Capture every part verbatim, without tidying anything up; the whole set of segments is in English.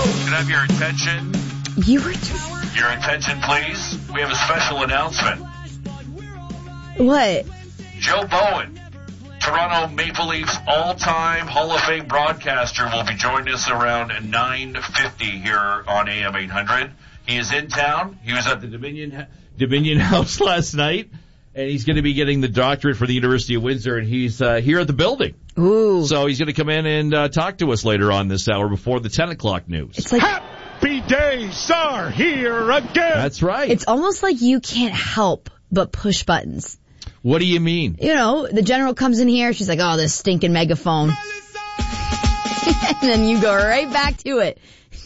Can I have your attention? You were just... Your attention, please. We have a special announcement. What? Joe Bowen, Toronto Maple Leafs all-time Hall of Fame broadcaster, will be joining us around nine fifty here on A M eight hundred. He is in town. He was at the Dominion Dominion House last night, and he's going to be getting the doctorate for the University of Windsor, and he's uh, here at the building. Ooh. So he's going to come in and uh, talk to us later on this hour before the ten o'clock news. It's like... Happy days are here again. That's right. It's almost like you can't help but push buttons. What do you mean? You know, the general comes in here, she's like, oh, this stinking megaphone. And then you go right back to it.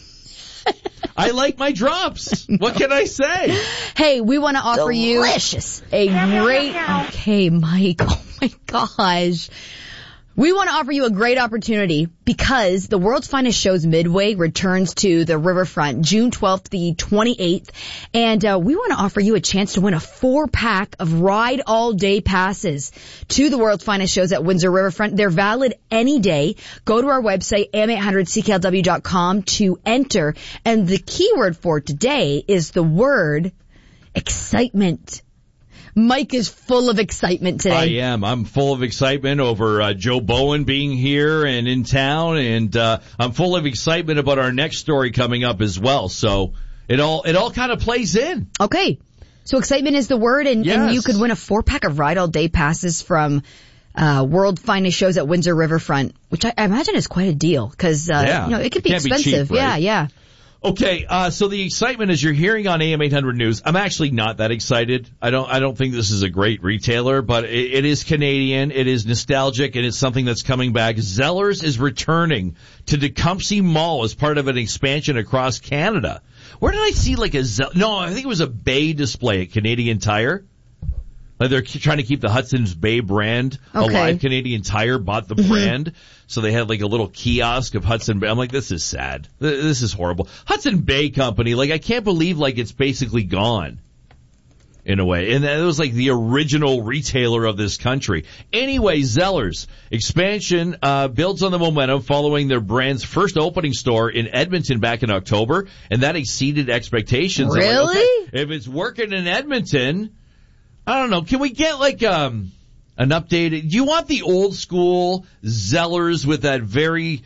I like my drops. What can I say? Hey, we want to offer Delicious. you a great... Okay, Mike, oh my gosh. We want to offer you a great opportunity because the World's Finest Shows Midway returns to the Riverfront June twelfth to the twenty-eighth. And uh, we want to offer you a chance to win a four-pack of Ride All Day passes to the World's Finest Shows at Windsor Riverfront. They're valid any day. Go to our website, A M eight hundred C K L W dot com, to enter. And the keyword for today is the word excitement. Mike is full of excitement today. I am. I'm full of excitement over uh, Joe Bowen being here and in town, and uh, I'm full of excitement about our next story coming up as well. So it all it all kind of plays in. Okay. So excitement is the word, and, yes. and you could win a four-pack of Ride All Day passes from uh World Finest Shows at Windsor Riverfront, which I, I imagine is quite a deal because uh, yeah. you know, it could be Can't expensive. Be cheap, right? Yeah, yeah. Okay, uh, so the excitement as you're hearing on A M eight hundred News, I'm actually not that excited. I don't, I don't think this is a great retailer, but it, it is Canadian, it is nostalgic, and it's something that's coming back. Zellers is returning to Tecumseh Mall as part of an expansion across Canada. Where did I see like a Zell? No, I think it was a Bay display at Canadian Tire. Like they're trying to keep the Hudson's Bay brand Okay. alive. Canadian Tire bought the brand, so they had like a little kiosk of Hudson Bay. I'm like, this is sad. This is horrible. Hudson Bay Company, like I can't believe like it's basically gone in a way. And it was like the original retailer of this country. Anyway, Zellers expansion uh builds on the momentum following their brand's first opening store in Edmonton back in October, and that exceeded expectations. I'm like, Really? okay, if it's working in Edmonton, I don't know. Can we get like um an updated? Do you want the old school Zellers with that very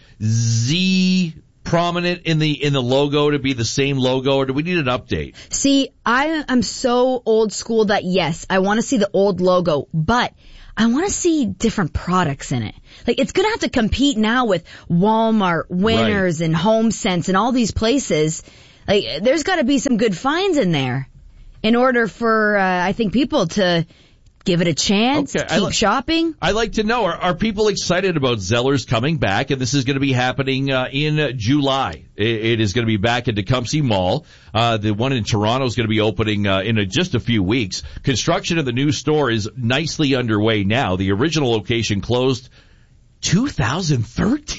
Z prominent in the in the logo to be the same logo, or do we need an update? See, I am so old school that yes, I want to see the old logo, but I want to see different products in it. Like, it's going to have to compete now with Walmart, Winners, Right. and HomeSense and all these places. Like, there's got to be some good finds in there in order for, uh, I think, people to give it a chance, Okay, I keep li- shopping. I'd like to know, are, are people excited about Zellers coming back? And this is going to be happening uh, in uh, July. It, it is going to be back at Tecumseh Mall. Uh, the one in Toronto is going to be opening uh, in a, just a few weeks. Construction of the new store is nicely underway now. The original location closed two thousand thirteen.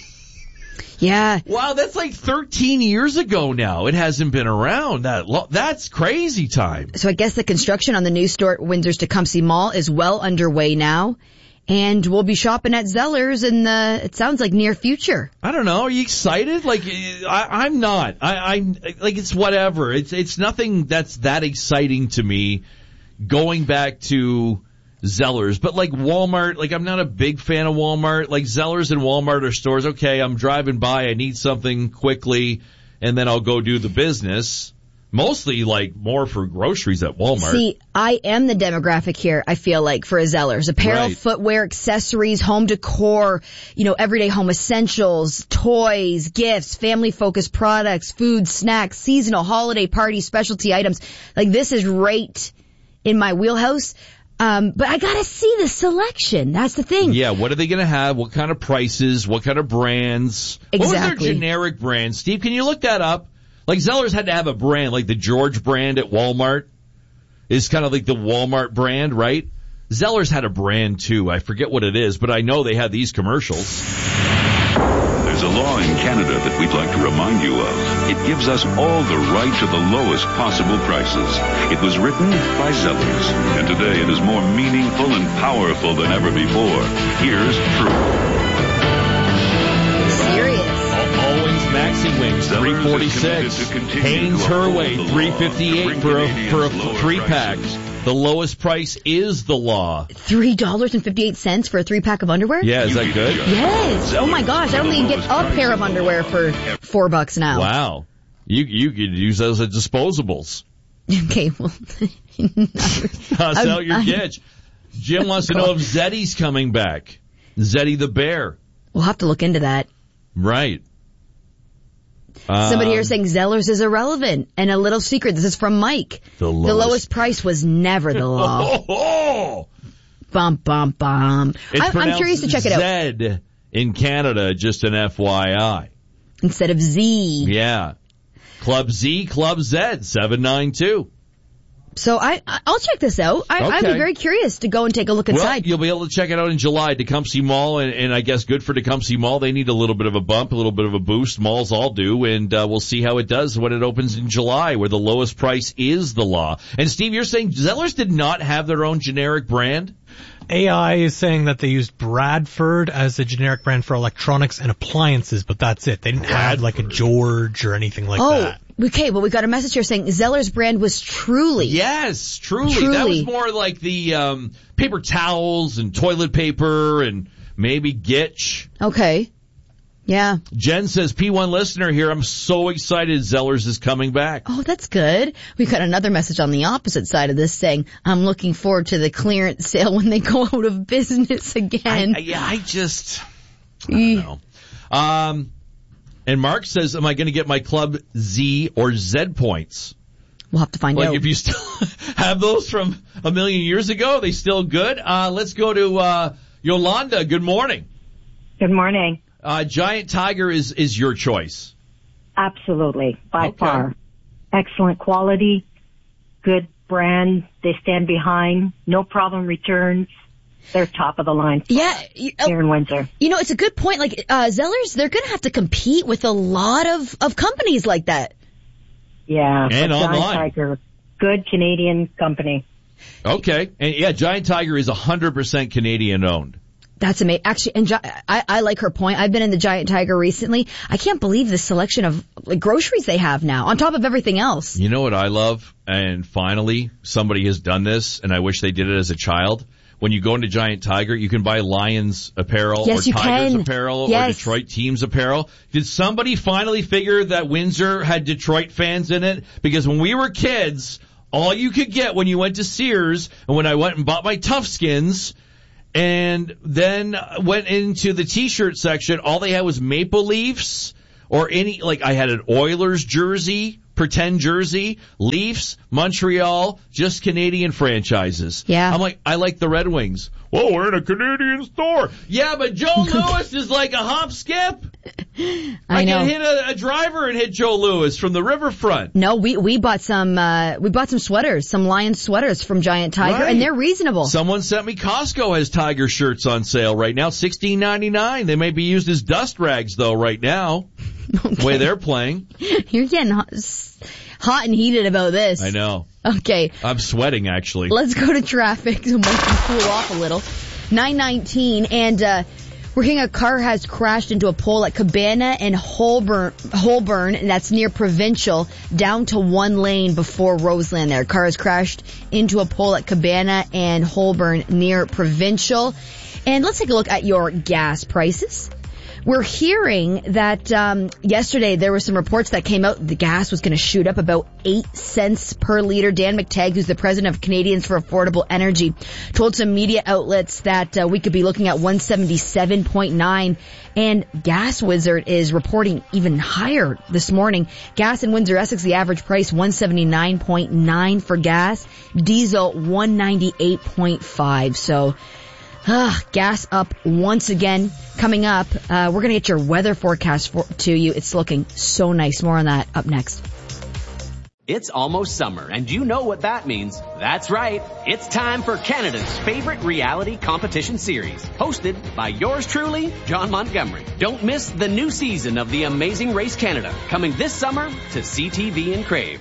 Yeah. Wow, that's like thirteen years ago now. It hasn't been around that long. That's crazy time. So I guess the construction on the new store at Windsor's Tecumseh Mall is well underway now. And we'll be shopping at Zellers in the, it sounds like, near future. I don't know. Are you excited? Like, I, I'm not. I, I'm like, it's whatever. It's it's nothing that's that exciting to me. Going back to Zellers, but like Walmart, like I'm not a big fan of Walmart. Like Zellers and Walmart are stores. Okay, I'm driving by, I need something quickly, and then I'll go do the business. Mostly like more for groceries at Walmart. See, I am the demographic here, I feel like, for a Zellers. Apparel, Right. footwear, accessories, home decor, you know, everyday home essentials, toys, gifts, family-focused products, food, snacks, seasonal, holiday, party, specialty items. Like, this is right in my wheelhouse. Um, but I gotta see the selection. That's the thing. Yeah, what are they going to have? What kind of prices? What kind of brands? What was Exactly. their generic brand? Steve, can you look that up? Like Zellers had to have a brand, like the George brand at Walmart is kind of like the Walmart brand, right? Zellers had a brand too. I forget what it is, but I know they had these commercials. There's a law in Canada that we'd like to remind you of. It gives us all the right to the lowest possible prices. It was written by Zellers, and today it is more meaningful and powerful than ever before. Here's proof. Serious. Owens Max Fancy Wings, three forty-six. Hanes Herway, three fifty-eight for a, for a three-pack. The lowest price is the law. three dollars and fifty-eight cents for a three-pack of underwear? Yeah, is that good? Yes. Oh my gosh, I don't think you can get a pair of underwear for four bucks now. Wow. You you could use those as disposables. Okay, well. Toss out your kitch. Jim wants to know if Zeddy's coming back. Zeddy the bear. We'll have to look into that. Right. Somebody um, here saying Zellers is irrelevant. And a little secret, this is from Mike. The lowest, the lowest price was never the law. Oh, oh, oh. Bum, bum, bum. I'm, I'm curious to check it out. Zed in Canada, just an F Y I. Instead of Z. Yeah. Club Z, Club Z, seven nine two. So I, I'll check this out. I, okay. I'd be very curious to go and take a look inside. Well, you'll be able to check it out in July. Tecumseh Mall, and, and I guess good for Tecumseh Mall. They need a little bit of a bump, a little bit of a boost. Malls all do, and uh, we'll see how it does when it opens in July, where the lowest price is the law. And Steve, you're saying Zellers did not have their own generic brand? A I is saying that they used Bradford as a generic brand for electronics and appliances, but that's it. They didn't have like a George or anything like oh, that. Okay, well, we got a message here saying Zeller's brand was Truly. Yes, Truly. Truly. That was more like the um, paper towels and toilet paper and maybe Gitch. Okay. Yeah. Jen says, P one listener here, I'm so excited Zellers is coming back. Oh, that's good. We got another message on the opposite side of this saying, I'm looking forward to the clearance sale when they go out of business again. I, I, yeah, I just, I don't know. Um, and Mark says, am I going to get my Club Z or Z points? We'll have to find like out. Like if you still have those from a million years ago, are they still good? Uh, let's go to, uh, Yolanda. Good morning. Good morning. Uh, Giant Tiger is, is your choice. Absolutely, by okay. far. Excellent quality, good brand. They stand behind, no problem returns. They're top of the line. Yeah. Here in Windsor. You know, it's a good point. Like, uh, Zellers, they're going to have to compete with a lot of, of companies like that. Yeah. And online. Giant Tiger, good Canadian company. Okay. And yeah, Giant Tiger is one hundred percent Canadian owned. That's amazing. Actually, and I, I like her point. I've been in the Giant Tiger recently. I can't believe the selection of like groceries they have now, on top of everything else. You know what I love? And finally, somebody has done this, and I wish they did it as a child. When you go into Giant Tiger, you can buy Lions apparel yes, or you Tigers can. apparel yes. or Detroit Teams apparel. Did somebody finally figure that Windsor had Detroit fans in it? Because when we were kids, all you could get when you went to Sears, and when I went and bought my Toughskins, and then went into the T-shirt section, all they had was Maple Leafs or any, like I had an Oilers jersey, pretend jersey, Leafs, Montreal, just Canadian franchises. Yeah. I'm like, I like the Red Wings. Well, we're in a Canadian store. Yeah, but Joe Louis is like a hop skip. I, I know. can hit a, a driver and hit Joe Louis from the riverfront. No, we we bought some uh we bought some sweaters, some Lions sweaters from Giant Tiger, right. and they're reasonable. Someone sent me Costco has Tiger shirts on sale right now, sixteen ninety-nine. They may be used as dust rags though right now. Okay. The way they're playing. You're getting hot, hot and heated about this. I know. Okay. I'm sweating actually. Let's go to traffic so Mike can cool off a little. nine nineteen, and uh we're hearing a car has crashed into a pole at Cabana and Holborn, Holborn, and that's near Provincial, down to one lane before Roseland there. Car has crashed into a pole at Cabana and Holborn near Provincial. And let's take a look at your gas prices. We're hearing that um yesterday there were some reports that came out the gas was going to shoot up about eight cents per liter. Dan McTagg, who's the president of Canadians for Affordable Energy, told some media outlets that uh, we could be looking at one seventy-seven point nine. And Gas Wizard is reporting even higher this morning. Gas in Windsor, Essex, the average price one seventy-nine point nine for gas. Diesel one ninety-eight point five. So Ah, gas up once again. Coming up, uh, we're going to get your weather forecast for, to you. It's looking so nice. More on that up next. It's almost summer, and you know what that means. That's right. It's time for Canada's favorite reality competition series, hosted by yours truly, John Montgomery. Don't miss the new season of The Amazing Race Canada, coming this summer to C T V and Crave.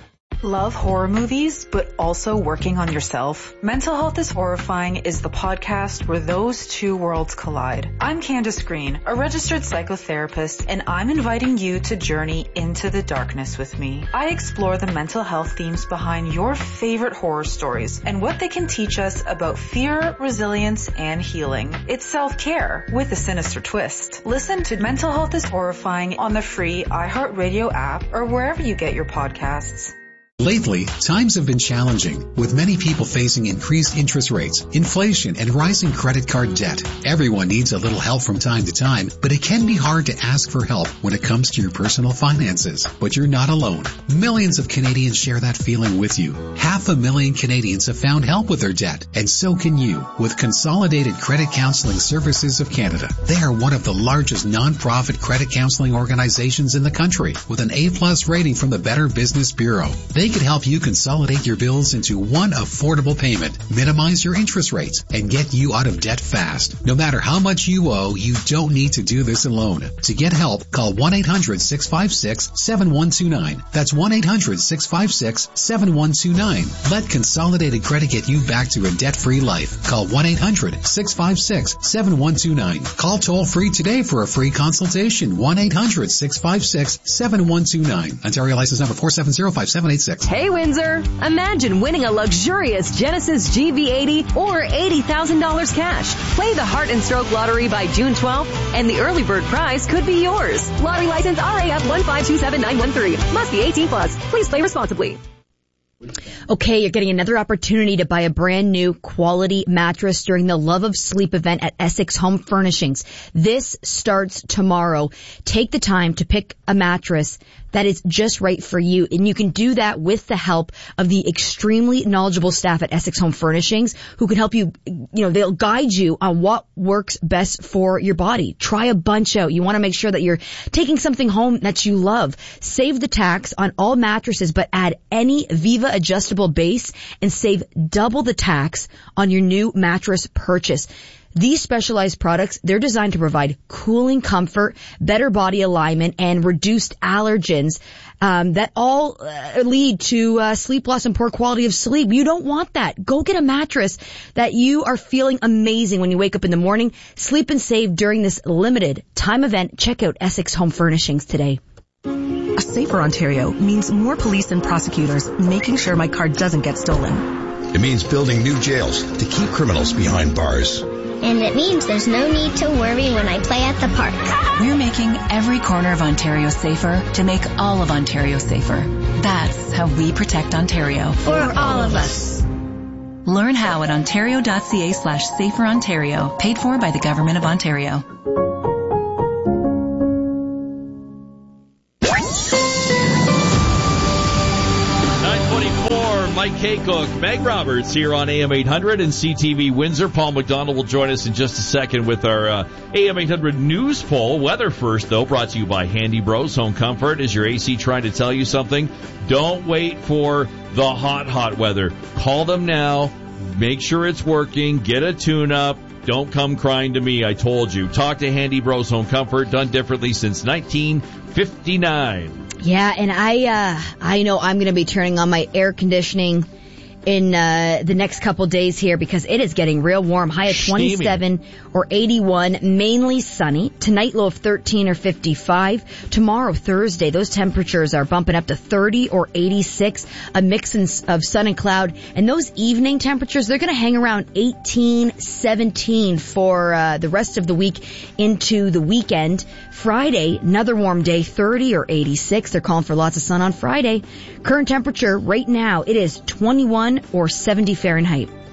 Love horror movies, but also working on yourself? Mental Health is Horrifying is the podcast where those two worlds collide. I'm Candace Green, a registered psychotherapist, and I'm inviting you to journey into the darkness with me. I explore the mental health themes behind your favorite horror stories and what they can teach us about fear, resilience, and healing. It's self-care with a sinister twist. Listen to Mental Health is Horrifying on the free iHeartRadio app or wherever you get your podcasts. Lately, times have been challenging, with many people facing increased interest rates, inflation, and rising credit card debt. Everyone needs a little help from time to time, but it can be hard to ask for help when it comes to your personal finances. But you're not alone. Millions of Canadians share that feeling with you. Half a million Canadians have found help with their debt, and so can you with Consolidated Credit Counseling Services of Canada. They are one of the largest non-profit credit counseling organizations in the country, with an A-plus rating from the Better Business Bureau. They can help you consolidate your bills into one affordable payment, minimize your interest rates, and get you out of debt fast. No matter how much you owe, you don't need to do this alone. To get help, call one eight hundred six five six seven one two nine. That's one eight hundred six five six seven one two nine. Let Consolidated Credit get you back to a debt-free life. Call one eight hundred six five six seven one two nine. Call toll-free today for a free consultation. one eight hundred six five six seven one two nine. Ontario license number four seven zero five seven eight six. Hey Windsor, imagine winning a luxurious Genesis G V eighty or eighty thousand dollars cash. Play the Heart and Stroke Lottery by June twelfth and the early bird prize could be yours. Lottery license R A F one five two seven nine one three. Must be eighteen plus. Please play responsibly. Okay, you're getting another opportunity to buy a brand new quality mattress during the Love of Sleep event at Essex Home Furnishings. This starts tomorrow. Take the time to pick a mattress that is just right for you. And you can do that with the help of the extremely knowledgeable staff at Essex Home Furnishings who can help you, you know, they'll guide you on what works best for your body. Try a bunch out. You want to make sure that you're taking something home that you love. Save the tax on all mattresses, but add any Viva adjustable base and save double the tax on your new mattress purchase. These specialized products, they're designed to provide cooling comfort, better body alignment, and reduced allergens um, that all uh, lead to uh, sleep loss and poor quality of sleep. You don't want that. Go get a mattress that you are feeling amazing when you wake up in the morning. Sleep and save during this limited time event. Check out Essex Home Furnishings today. A safer Ontario means more police and prosecutors making sure my car doesn't get stolen. It means building new jails to keep criminals behind bars. And it means there's no need to worry when I play at the park. We're making every corner of Ontario safer to make all of Ontario safer. That's how we protect Ontario. For all of us. Learn how at ontario.ca slash safer Ontario. Paid for by the Government of Ontario. Mike Kaycook, Meg Roberts here on A M eight hundred and C T V Windsor. Paul McDonald will join us in just a second with our uh, A M eight hundred news poll. Weather first, though, brought to you by Handy Bros Home Comfort. Is your A C trying to tell you something? Don't wait for the hot, hot weather. Call them now. Make sure it's working. Get a tune-up. Don't come crying to me, I told you. Talk to Handy Bros Home Comfort, done differently since nineteen fifty-nine. Yeah, and I uh I know I'm going to be turning on my air conditioning in uh the next couple days here because it is getting real warm. High of twenty-seven or eighty-one, mainly sunny. Tonight, low of thirteen or fifty-five. Tomorrow, Thursday, those temperatures are bumping up to thirty or eighty-six, a mix of sun and cloud. And those evening temperatures, they're going to hang around eighteen, seventeen for uh the rest of the week into the weekend. Friday, another warm day, thirty or eighty-six. They're calling for lots of sun on Friday. Current temperature right now, it is twenty-one or seventy Fahrenheit.